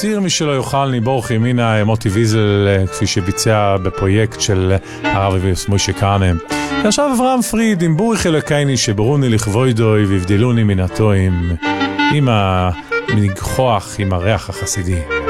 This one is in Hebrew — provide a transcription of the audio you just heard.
ציר מי שלא יוכל ניבורך ימינה מוטי ויזל, כפי שביצע בפרויקט של הרב מוישה כהנא. עכשיו אברהם פריד עם בורי חלקייני שברוני לכבוידוי והבדלוני מן הטועים, עם הניגחוח, עם הריח החסידי.